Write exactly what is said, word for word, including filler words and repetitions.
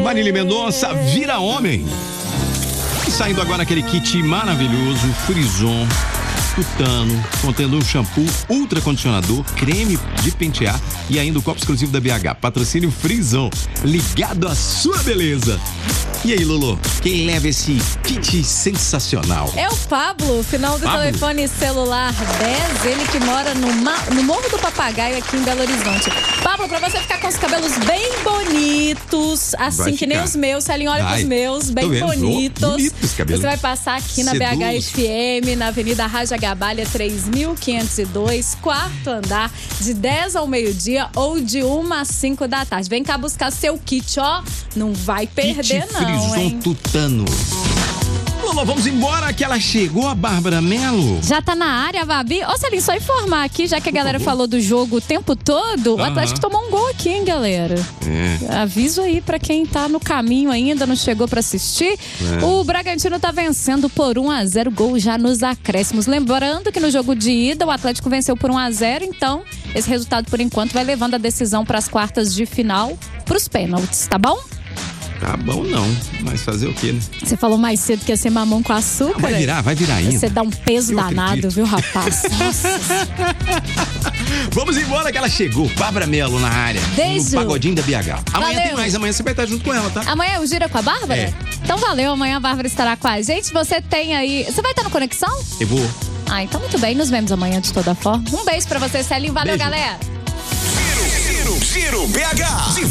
Marília Mendonça, Vira Homem. E saindo agora aquele kit maravilhoso, Frison, tutano, contendo um shampoo, ultra condicionador, creme de pentear e ainda o copo exclusivo da B H. Patrocínio Frison, ligado à sua beleza. E aí, Lulu, quem leva esse kit sensacional? É o Pablo, final do Pablo? telefone celular dez, ele que mora no, Ma- no Morro do Papagaio, aqui em Belo Horizonte. Pablo, pra você ficar com os cabelos bem bonitos, assim Vai que nem ficar. os meus, se olha Vai. pros meus, bem Tô vendo. bonitos. Oh, bonito esse cabelo. Você vai passar aqui na B H Seduz. F M, na Avenida Raja Gabalha três mil quinhentos e dois, quarto andar, de dez ao meio-dia ou de uma às cinco da tarde. Vem cá buscar seu kit, ó, não vai perder Kit não, Frison hein? tutano. Lulu, vamos embora que ela chegou, a Bárbara Mello. Já tá na área, Babi. Ô, Celinho, só informar aqui, já que a galera falou do jogo o tempo todo, o Aham. Atlético tomou um gol aqui, hein, galera? É. Aviso aí pra quem tá no caminho ainda, não chegou pra assistir. É. O Bragantino tá vencendo por um a zero, gol já nos acréscimos. Lembrando que no jogo de ida, o Atlético venceu por um a zero, então esse resultado, por enquanto, vai levando a decisão pras quartas de final, pros pênaltis, tá bom? Tá bom não, mas fazer o quê, né? Você falou mais cedo que ia ser mamão com açúcar. Vai virar, vai virar ainda. Você dá um peso Eu danado, acredito. viu, rapaz? Nossa. Vamos embora que ela chegou, Bárbara Mello na área. Beijo. No Pagodinho da B H. Amanhã Valeu. tem mais, amanhã você vai estar junto com ela, tá? Amanhã é o Gira com a Bárbara? É. Então valeu, amanhã a Bárbara estará com a gente. Você tem aí... Você vai estar no Conexão? Eu vou. Ah, então muito bem, nos vemos amanhã de toda forma. Um beijo pra você, Celinho. Valeu, Beijo. galera. Giro, Giro, Giro B H.